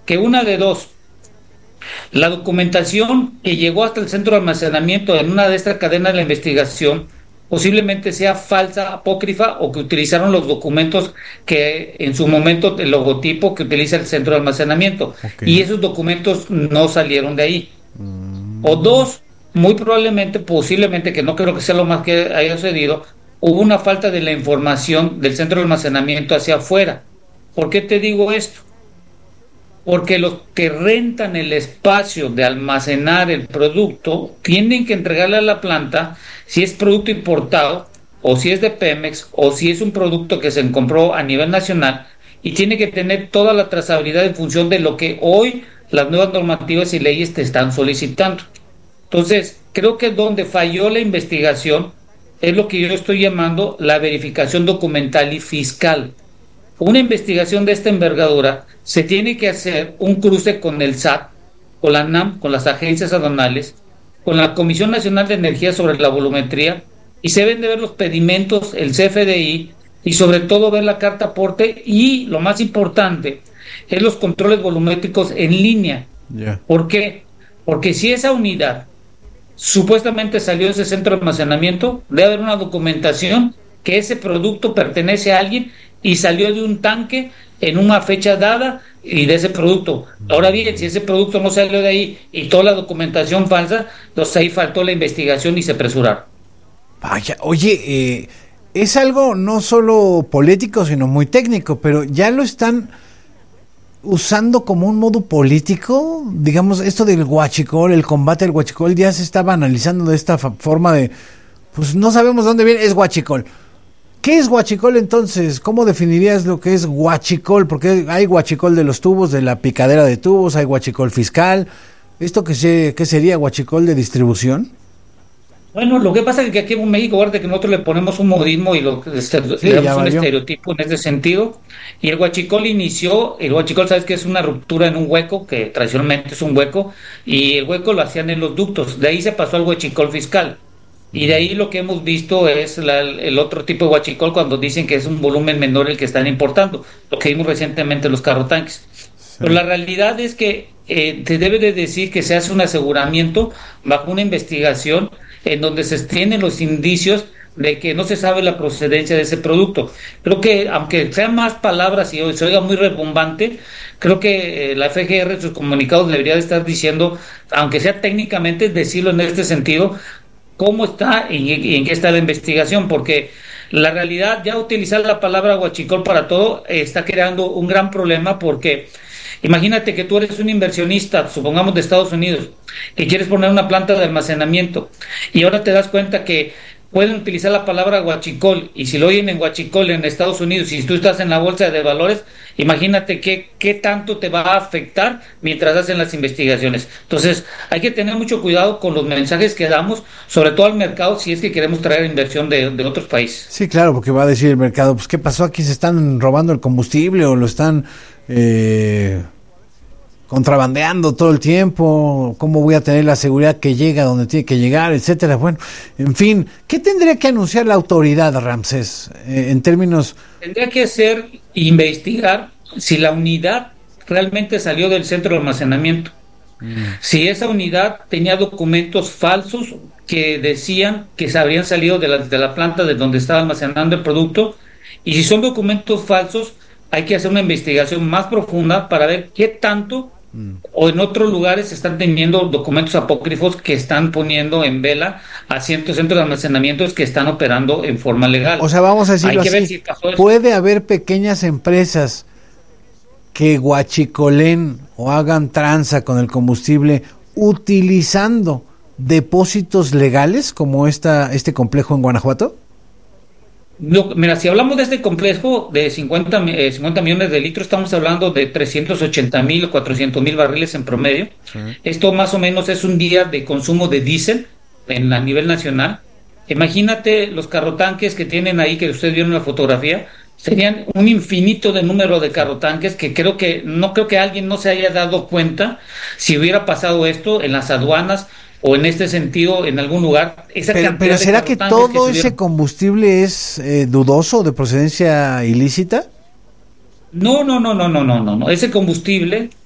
que una de dos, la documentación que llegó hasta el centro de almacenamiento en una de estas cadenas de la investigación posiblemente sea falsa, apócrifa, o que utilizaron los documentos que en su momento el logotipo que utiliza el centro de almacenamiento, y esos documentos no salieron de ahí. O dos, muy probablemente, posiblemente, que no creo que sea lo más que haya sucedido, hubo una falta de la información del centro de almacenamiento hacia afuera. ¿Por qué te digo esto? Porque los que rentan el espacio de almacenar el producto tienen que entregarle a la planta, si es producto importado, o si es de Pemex, o si es un producto que se compró a nivel nacional, y tiene que tener toda la trazabilidad en función de lo que hoy las nuevas normativas y leyes te están solicitando. Entonces, creo que donde falló la investigación es lo que yo estoy llamando la verificación documental y fiscal. Una investigación de esta envergadura se tiene que hacer un cruce con el SAT, con la NAM, con las agencias aduanales, con la Comisión Nacional de Energía sobre la volumetría, y se deben de ver los pedimentos, el CFDI, y sobre todo ver la carta aporte, y lo más importante es los controles volumétricos en línea. ¿Por qué? Porque si esa unidad supuestamente salió de ese centro de almacenamiento, debe haber una documentación que ese producto pertenece a alguien y salió de un tanque en una fecha dada y de ese producto. Ahora bien, si ese producto no salió de ahí y toda la documentación falsa, entonces ahí faltó la investigación y se apresuraron. Vaya, oye, es algo no solo político, sino muy técnico, pero ya lo están usando como un modo político. Digamos, esto del huachicol, el combate al huachicol, ya se estaba analizando de esta forma de, pues no sabemos dónde viene, es huachicol. ¿Qué es huachicol entonces? ¿Cómo definirías lo que es huachicol? Porque hay huachicol de los tubos, de la picadera de tubos, hay huachicol fiscal. ¿Esto qué sería huachicol de distribución? Bueno, lo que pasa es que aquí en México, guarda que nosotros le ponemos un modismo y le damos un estereotipo en ese sentido. Y el huachicol sabes que es una ruptura en un hueco, que tradicionalmente es un hueco, y el hueco lo hacían en los ductos. De ahí se pasó al huachicol fiscal. Y de ahí lo que hemos visto es el otro tipo de huachicol, cuando dicen que es un volumen menor el que están importando, lo que vimos recientemente en los carrotanques. Sí. Pero la realidad es que se debe de decir que se hace un aseguramiento bajo una investigación en donde se tienen los indicios de que no se sabe la procedencia de ese producto. Creo que, aunque sean más palabras y se oiga muy rebumbante, creo que la FGR en sus comunicados debería de estar diciendo, aunque sea técnicamente, decirlo en este sentido, cómo está y en qué está la investigación, porque la realidad, ya utilizar la palabra huachicol para todo está creando un gran problema, porque imagínate que tú eres un inversionista, supongamos de Estados Unidos, que quieres poner una planta de almacenamiento, y ahora te das cuenta que pueden utilizar la palabra huachicol, y si lo oyen en huachicol en Estados Unidos, y si tú estás en la bolsa de valores, imagínate qué tanto te va a afectar mientras hacen las investigaciones. Entonces hay que tener mucho cuidado con los mensajes que damos, sobre todo al mercado, si es que queremos traer inversión de otros países. Sí, claro, porque va a decir el mercado, pues ¿qué pasó aquí? ¿Se están robando el combustible o lo están contrabandeando todo el tiempo? ¿Cómo voy a tener la seguridad que llega donde tiene que llegar, etcétera? Bueno, en fin, ¿qué tendría que anunciar la autoridad, Ramsés, en términos? Tendría que investigar si la unidad realmente salió del centro de almacenamiento. Si esa unidad tenía documentos falsos que decían que se habrían salido de la planta de donde estaba almacenando el producto, y si son documentos falsos, hay que hacer una investigación más profunda para ver qué tanto o en otros lugares están teniendo documentos apócrifos que están poniendo en vela a ciertos centros de almacenamientos que están operando en forma legal. O sea, vamos a decirlo así, puede haber pequeñas empresas que guachicolen o hagan tranza con el combustible utilizando depósitos legales como este complejo en Guanajuato. No, mira, si hablamos de este complejo de 50 millones de litros, estamos hablando de 380,000 o 400,000 barriles en promedio. Sí. Esto más o menos es un día de consumo de diésel a nivel nacional. Imagínate los carrotanques que tienen ahí, que ustedes vieron en la fotografía, serían un infinito de número de carrotanques que no creo que alguien no se haya dado cuenta si hubiera pasado esto en las aduanas o en este sentido en algún lugar. Pero ¿será que todo ese combustible es dudoso, de procedencia ilícita? No. Ese combustible